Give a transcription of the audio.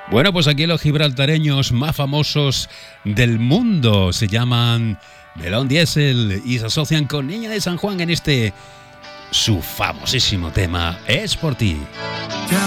Bueno, pues aquí los gibraltareños más famosos del mundo se llaman Melón Diesel y se asocian con Niña de San Juan en este su famosísimo tema Es por ti.